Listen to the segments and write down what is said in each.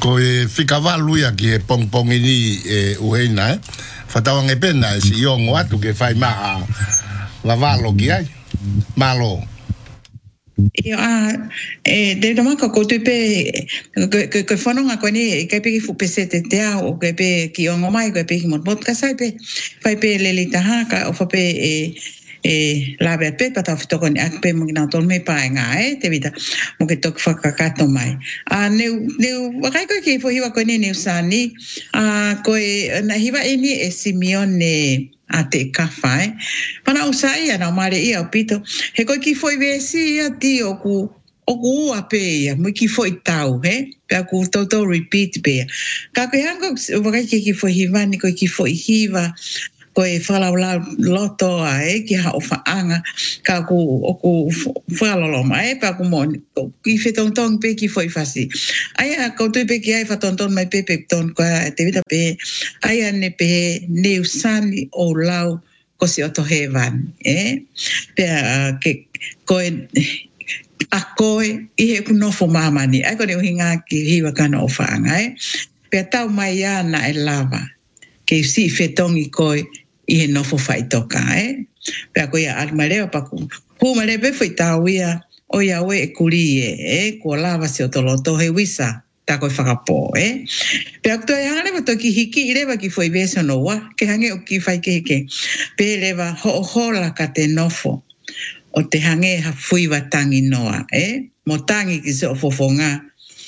ko e fikavalu ia ki e pongpongi ni e uheina fatawang e pena si iongo atu ke fai maa lavalo ki ai malo de doma ko tu pe ko fononga ko ni ke pe fu pesete te o ke pe ki ongo mai ko pe mo ka sai pe fai pe le taha ka o fa pe la ver pe pata fito ko ni ak pe mo na tol me pa nga te vita mo ke tok fa ka to mai ne kai ko ke fo hiwa ko ni usani ko na hiwa ini Simeone ate kafai pana usai ana mare ia pito he ko ki foi vesi ia ti oku ape mo ki foi tau he pe ku toto repeat pe ka ko hango vai ki foi hivani ko ki foi hiva ko e fala loto ai ki ha ofa anga ka ku oku fala lo mai pa ku mon ki fe ton pe ki foi fasi ai ko tu pe ki ai fa ton mai pe ton ko te vita pe ai ne pe ne usani o lau ko si oto hevan pe ke ko a koe i he kunofo mamani ai ko ne hinga ki hiwa kana ofa anga pe tau mai ana e lava ke si fe ton i koe i he nofo fai toka, Pea ko ia almareo pa ku. Mare pe foi tauia o ia we e kuri ko lava se o toloto he wisa ta ko whakapo, Pea to ia hane to ki hiki i rewa ki foi beso no wa, ke hange o ki fai ke. Pe rewa hola ka te nofo o te hange ha fui watangi noa, Mo tangi ki se o fofonga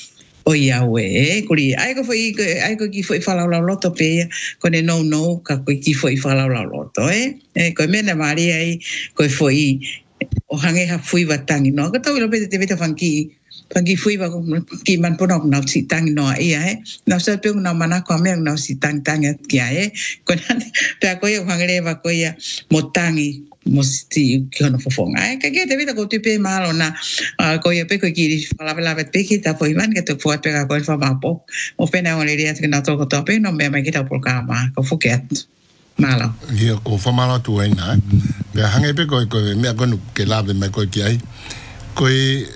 o ia we kuri ai ko ki foi fala la loto pe ko ne no ka ko ki foi fala la loto ko mena maria ai ko foi o hange ha fui watangi no ko tau lo pe te vita fanki fui wa ki man pono na si tangi no ia na sa pe na mana ko me na si tang ki ai ko pe ko ia hange va ko ia motangi mosti ki ono fofonga ka ke te vita ko tu pe malo na ko ia pe ko ki fala pe ki ta foi man que te foi pegar ko fa mapo o pena o le dia que na to ko to pe no me mai kita por kama ko fuket malo ia ko fa malo tu ena pe hange pe ko me ko ke lave me ko ki ai ko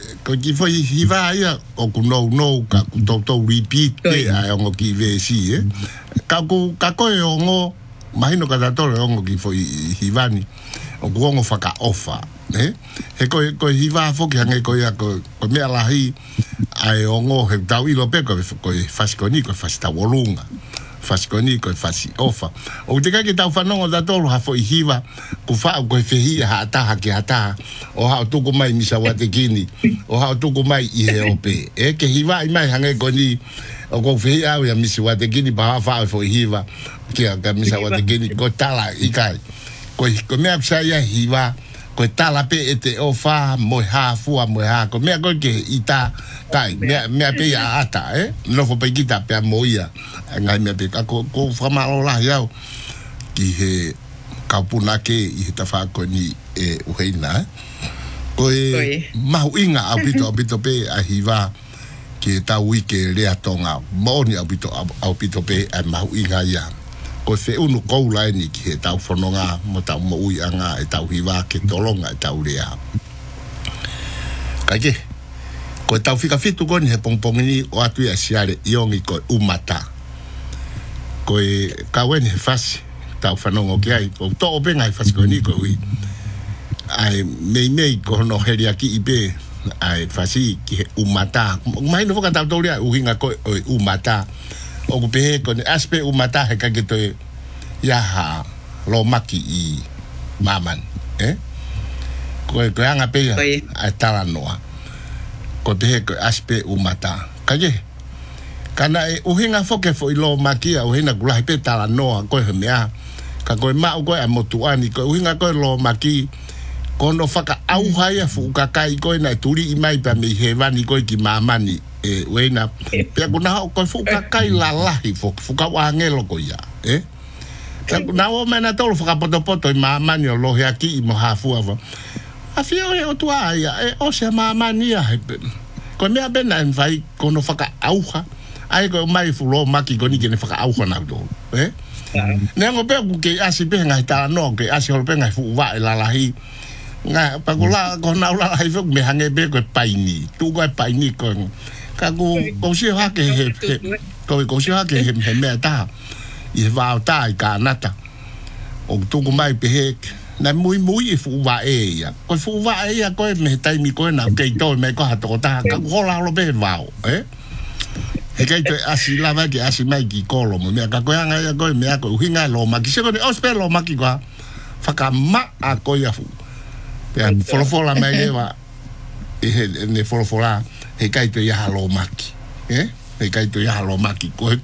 ki foi hiva ia o ku no ka to repeat pe ai ngo ki ve si ka ko ngo mahino ka to ngo ki foi hivani o kuongo whaka ofa, He ko hiva foki hange ko ia ko mea lahi ai ongo he tau ilo pe ko fasikoni ko fasita wolunga. Fasikoni ko fasi ofa. O te kai tau whanongo da tolu ha fo i hiva ku whao ko whihi ha ataha ki ataha o hao tuku mai misa wate kini o hao tuku mai i he ope. Ke hiva i mai hange ko ni o ko whihi au ya misi wate kini pa whao fo i hiva ki a ka misa wate kini ko tala i kai. Ko mea psa ia hiva ko tala pe e te ofa mo ha fua mo ha ko mea ko ke ita kai mea pe ia ata no fo pe kita pe mo ia ngai mea pe ko fama ola ia ki he kapuna ke i ta fa ko ni uheina ko mau inga abito pe a hiva ke ta wike le atonga mo ni abito pe a mau inga ia ko se unu ko lai ni ke tau fononga mo tau mo ui anga e tau hiva ke tolonga e tau rea kake ko tau fika fitu ko ni he pongpongi ni o atu ia siare iongi ko umata ko e kaweni he fasi tau whanonga ki ai ko to openga he fasi ko ni ko ui ai mei ko no heri aki ipe ai fasi ki he umata mai no foka tau tau rea uhinga ko umata o pe ko ni aspe umata he ka ke to ya ha lo maki i maman ko anga pe a tala noa ko pe ko aspe umata ka je kana uhinga foke fo i lo maki a uhinga gula pe tala noa ko he mea ka ko ma ko a motuani ko uhinga ko lo maki ko no faka au haya fu ka kai ko na turi i mai pa me he vani ko ki mamani wena pe ko na ko fu ka kai la lahi fu ka wa ngelo ko ya na o mena tolo fu ka poto i mamani o lo he aki i mo hafu ava a fio o tua ya o se mamani ya ko me abena en vai ko no faka auha ai ko mai fu lo maki ko ni ke ne faka auha na do nengo pe ku ke asi pe ngai ta no ke asi ho pe ngai fu wa la lahi nga pa ko la ko na la lahi fu me hange be ko paini tu ko paini ko ka ko si ha ke he ko si ha ke he me ta I va ta I ka nata o tu ko mai pe he na muy fu va ya ko fu va ya ko me tai mi ko na ke to me ko ha to ta ka ko la lo be va e kai te asi lava ke asi mai ki kolo mo me ka ko anga ya ko me ko hinga lo ma ki se ko o spelo ma ki kwa faka ma a ko ya fu pe folo mai leva e ne folo he kai te ya lo ma ki he kai te ya lo ma ki ko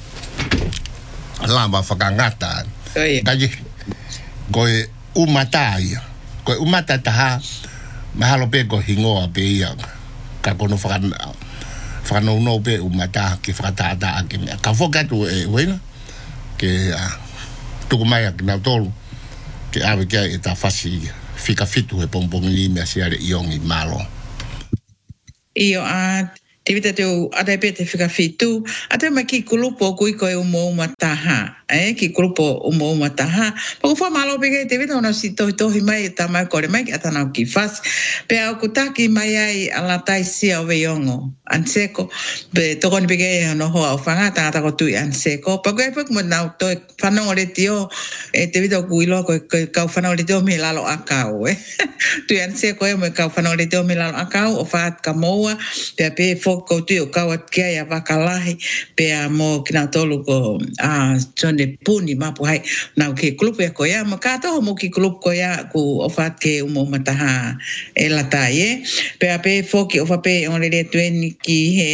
lava faka ngata kai ko umataia ko umata ta mahalo pe ko hingoa pe ia ka kono fa no pe umata ki frata ta ki ka foka tu wena ke tu mai ak na tolu ke ave ke eta fasi fica fitu e pompongini me asiare iongi malo io a Tivita teu ata pete fica fitu ata maki kulupo kui ko umo mataha ki kulupo umo mataha po fo malo pe tivita ona sito to mai ta mai ko mai ata na ki fas pe au kutaki mai ai ala taisi o veongo anseko be to kon pe no ho fanga ta ko tu anseko po ko mo na to fano le tio tivita kuilo ko ka fano le tio me lalo akau tu anseko e mo ka fano le tio me lalo akau o fat kamoa pe ko tu ka wat kia ya vakalahi pe mo kina tolu ko chone puni mapu hai na ke club ya ko ya mo ka to mo ki club ko ya ku ofat ke mo mataha ela taie pe foki ofa pe on le tuen ki he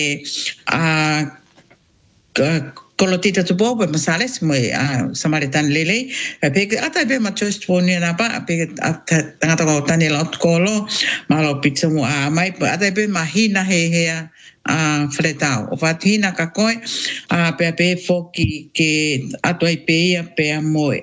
kolotita tu bobo masales mo samaritan lele pe ata be ma choice poni na pa pe tanga ko tani la kolo malo pizza mo mai ata be mahina he fretao o fatina ka koe pe foki ke atoi pe mo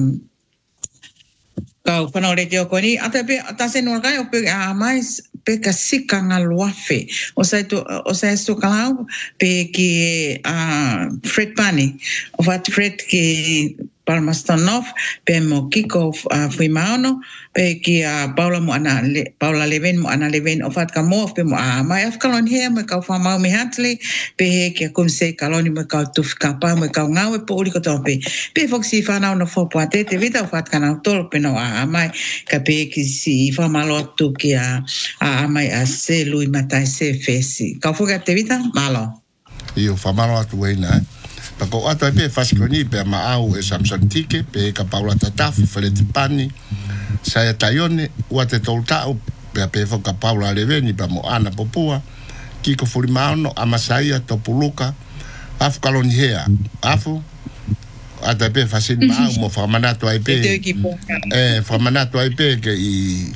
ka fano le tio koni ata pe ata se no ka pe mais pe ka sika ngaluafe o sai sto kalau pe ki Fred Pani o Fred ki Palmastonov pe mo kiko fui maono pe ki Paula Leven mo ana Leven o fat ka mo pe mo mai af kalon he mo ka fa mau me hatle pe he ki kom se kaloni mo ka tu ka pa mo ka ngau po uri ko to pe foxi fa na no fo poate te vita o fat kana tol pe no mai ka pe ki si fa malo tu ki mai a se lui matai se fesi ka fo ka te vita malo io fa malo tu na Pako ato pe faskoni pe maau e Samson Tike pe ka Paula Tatafu Fred Pani saya tayone wate toltao pe foka Paula Leveni pa mo ana popua kiko fulimano amasaia topuluka afu kaloni hea afu ato pe fasin maau mo famanato ai pe famanato ai pe ke i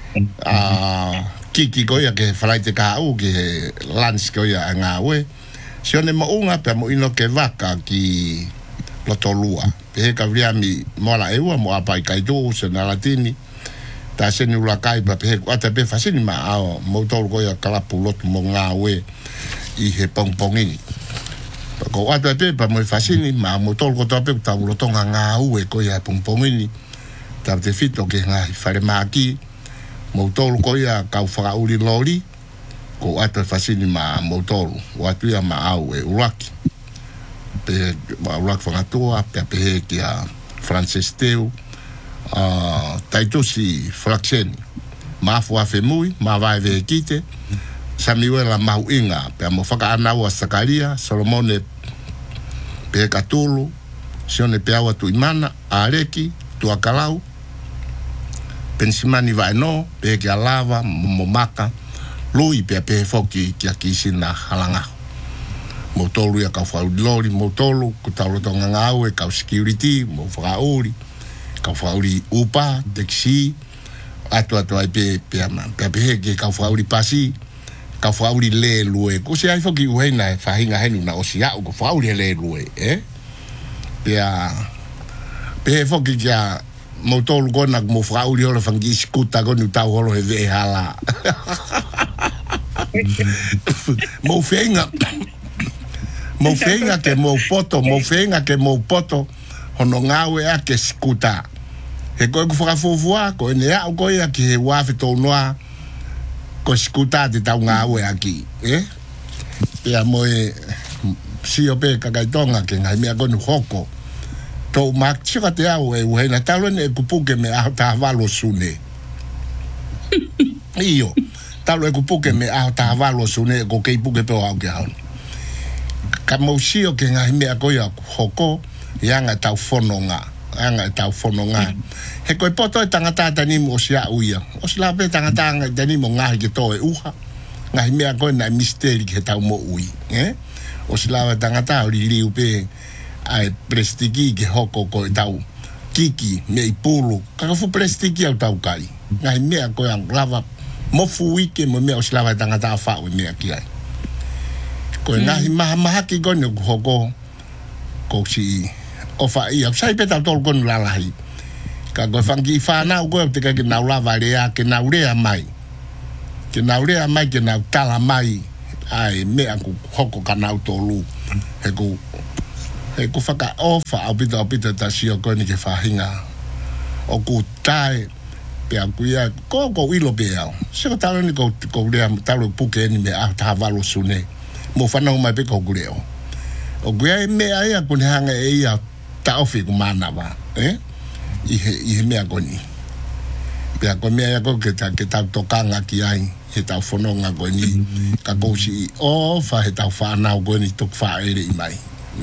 kiki goia ke falaite ka au ke lans goia ngawe sione mo unga pe mo ino ke vaka ki lotolua pe ka viami mola ewa mo apa kai do se na latini ta se ni ula kai pa pe ata pe fasini ma ao mo tol go ya kala pulot mo ngawe I he pongpongi ko ata pe pa mo fasini ma mo tol go to pe ta lo tonga ngawe ko ya pongpongi ta te fito ke nga fare ma ki mo tol go ya ka fa uri lori ko ata fasini ma motoru watu ya ma au e uraki pe uraki fangatua pe ki a Francis Teu taitosi frakseni ma fua femui ma vai ve kite Samuela Mauinga pe mo faka ana wa Sakaria Solomone pe katulu sione pe awa tu imana areki tu akalau pensimani vai no pe ki alava momaka lui pe foki ki akisina halanga motolu ya ka fa lori motolu ku taulo tonga ngau e ka security mo fa uri ka fa uri upa taxi ato ai pe ki ka fa uri pasi ka fa uri le lue ku se ai foki uena fa hinga henu na osia ku fa uri le lue pe foki ya motolu gona mo fa uri ola fangi skuta gonu tau holo he ve hala mo fenga ke mo poto hono ngawe a ke skuta he ko fa fofoa ko ne a ko ya ke wa fito noa ko skuta de ta ngawe aki pia moe sio pe kakaitonga ke ngai mea konu hoko. Tau mak chika te au e uhena talo ne kupuke me aho taha walo sune. Iyo, talo e kupuke me aho taha walo sune ko kei puke peo au ke hao. Ka mausio ke ngai mea koia hoko, yanga tau whanonga. Anga tau whanonga. He koe poto e tangata tanimu o sia uia. O sila pe tangata tanimu ngahi ke toe uha. Ngahi mea koe na misteri ke tau mo ui. O sila pe tangata o li liu pe ai prestiki ke hoko ko tau kiki me ipulu kakafu prestiki au tau kai ngai mea ko yang lava mofu wiki mo mea oslava tangata fa o mea ki ai ko ngai maha ki gone hoko ko si ofa ia sai peta tol kon la lai ka go fangi fa na go te ka ke na lava rea ke na rea mai ke na tala mai ai mea ku hoko kana tolu he ko e ko whaka ofa au pita ta sio koni ke whahinga o ku tae pe a kuia ko ilo pe au se ko talo ni ko rea talo puke ni me a ta valo sune mo whanau mai pe ko kureo o kuia me ai a kune hanga e ia ta ofi ku mana wa ihe me a koni pe a ko me ai ko ke ta tokanga ki ai he ta whanonga koni ka kousi ofa he ta whanau koni tok whaere i mai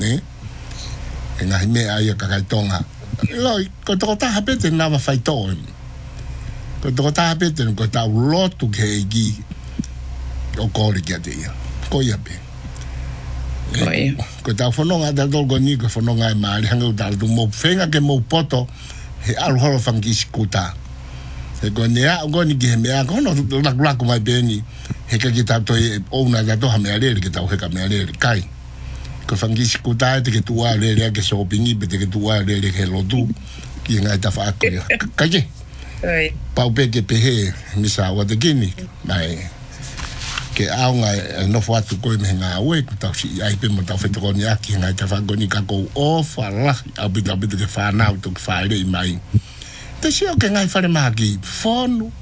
nga me ai ka tonga loi ko to ta hapete na va faito ko to ta hapete ko ta lotu ke gi o ko ri ke dia ko ia be ko ta fono nga da dolgo ni ko fono nga ma ri hanga da du mo fenga ke mo poto he al holo fangi skuta e ko ne a go ni ge me a ko no la ko mai be ni he ka ki ta to o na da to ha me ale ke ta o he ka me ale kai ko fangi skuta te ke tua le ke so pingi te ke tua le ke lotu ki nga ta fa ko ka je pa pe ke pe he mi sa wa de gini mai ke au nga no fa tu ko me nga we ta si ai pe mo ta fe to ni aki nga ta fa ko ni ka ko o fa la a bi ke fa na to fa le mai te si o ke nga fa le ma ki fonu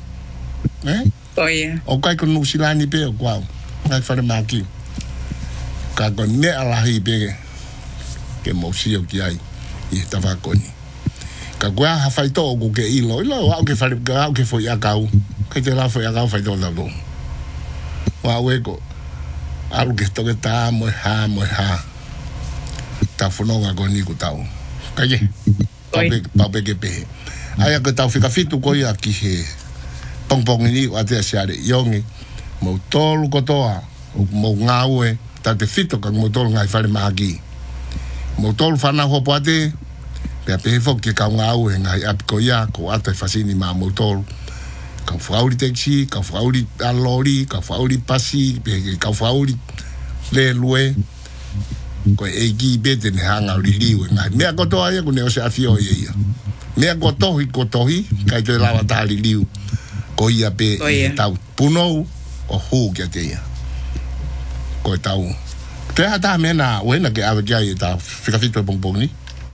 o kai ko no silani pe o kwa nga fa le ma ki ka ko ne ala hi be ke mo si o ki ai I ta va ko ni ka gua ha fai to ko ke ilo au ke fa au ke fo ya kau ke te la fo ya kau fai to la lo wa we ko alu ke to ke ta mo ha ta fo no ga ko ni ku tau ka ye pa be ke pe ai ko tau fika fitu ko ya ki he pong ni wa te sia de yongi mo tolu ko toa mo ngawe ta te fito ka mo tolu ngai fale magi mo tolu fana ho pate pe fo ke ka ngawe ngai ap ko ya ko ata fasini ma mo tolu ka frauli taxi ka frauli alori ka frauli pasi ka frauli le lue ko e gi bete ne hanga riliwe ngai me ko to ai ko ne o se afio ia me ko tohi ka te lava tali liu ko ia pe tau puno o hu ke te ia ko tau te hata mena wena ke ave kia ta fika fito pong ni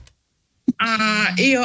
io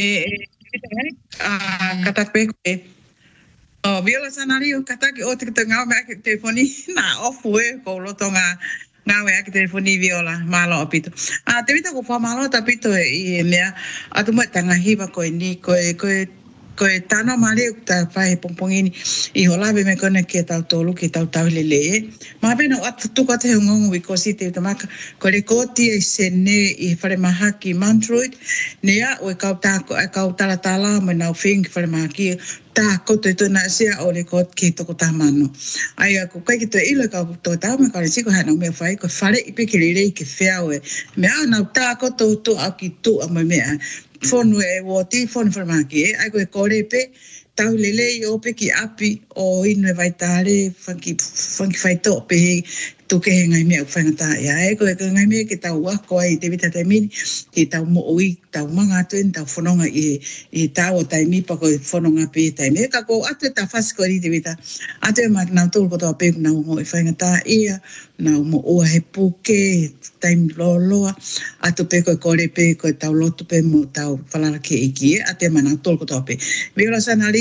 katakpe viola sanario kataki o te ngau me ke telefoni na ofu ko lotonga ngau e ke telefoni viola malo apito te vita ko fa malo tapito I mea atu mo tanga hiba ko ni ko tana male ta fai pompongini I hola be me kone ke tau tolu ke tau lele ma be no atu tu ka te ngongo we ko si te tamaka ko le koti e sene I fare mahaki mandroid ne ya o ka tala tala me na fing fare mahaki ta ko te na sia o le kot ke to ta mano ai ko kai ke to ilo ka to ta me ka le siko ha no me fai ko fare I pe ke le ke feawe me ana ta ko to aki tu a me fonu e woti fonu farmaki ai ko kore pe tau lele o pe ki api o inu vai tale funky fai to pe tu ke ngai me fanga ya e ko ngai me ke tau wa ko ai te vita te mini ke tau mo oi tau manga tu tau fononga I tau tai mi pa ko fononga pe tai me ka ko ate ta fas ko ri te vita ate ma na tu ko to pe na mo fanga ia na mo o he puke time lolo atu pe ko kore pe ko tau lotu pe mo tau falara ke iki ate mana tol ko tope viola sanali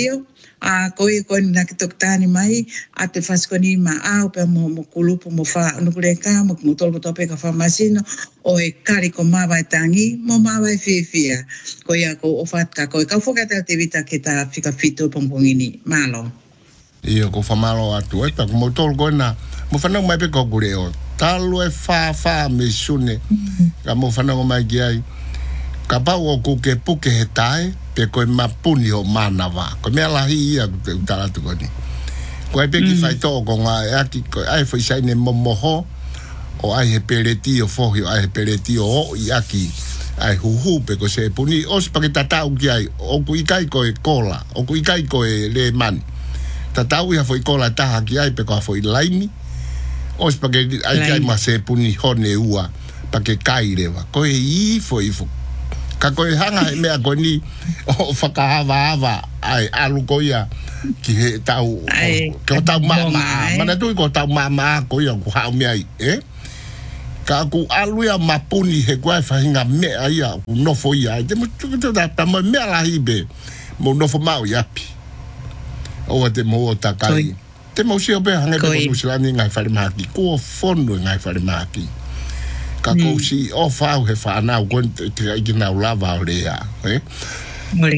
fio a ko na kitokutani mai a te faskoni ma a pe mo kulupu mo fa no kureka mo tolo tope ka farmasino o e kari ko mawa tangi mo mawa fia ko ia ko ofatka ko ka foka te activita ke ta fika fito pompongini malo io ko fa malo atu e pa mo tolo ko na mo fa no mai pe ko gureo talo e fa me sune ka mo fa no mai ai ka pa o ko ke puke he tai pe ko mapuni o manawa ko me la hi ia te utala tu koni ko e pe ki fai to ko nga aki ko ai foi sai ne momoho o ai he peleti o fohi o ai he peleti o iaki ai huhu pe ko se puni os pa ke tata u ki ai o ku ikai ko e kola o ku ikai ko e le man tata u ia foi kola taha ki ai pe ko foi laimi os pa ke ai kai ma se puni hone ua pa ke kai lewa ko e i foi ka koe hanga mea koe ni o whakahava ai alu koia ki he tau ki o tau mama mana tui ko tau mama koia ku hao mea i ka ku alu ia mapuni he koe whahinga mea ia ku nofo ia te mo tama mea lahi be mo nofo mau iapi o te mo o takai te mo si o be hanga be nusilani ngai whare mahaki kua fono ngai whare mahaki ka ko si o fa o he fa na o kon te ki na lava o rea mole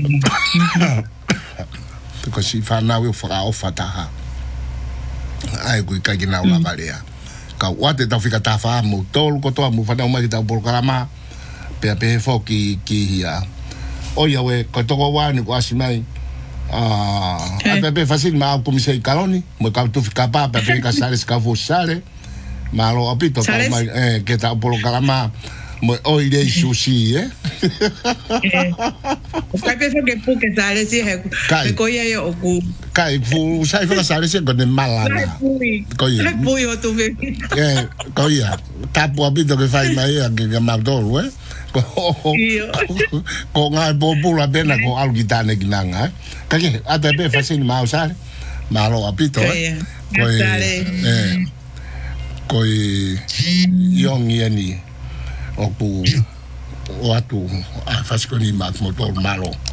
ko si fa na o fa o fa ta ai ko ka ki na lava rea ka wa te ta fika ta fa mo tol ko to mo fa na o mai ta por kalama pe fo ki ya o ya we ko to ko wa ni ko asimai pe fasil ma ko mi sei kaloni mo ka tu fika pa pe ka sale ska fo sale malo apito mai que ta por calama o ide sushi o kai penso que porque sale si he ko ia o ku kai fu sai fa sale si con malana ko ia pui o tu ve ko ia tapo apito que fai mai que magdol ko ngai bobula bena ko algitane ginanga ka que ata be fasin mau sale malo apito ko koi yongi ani o atu a faskoni mat motor malo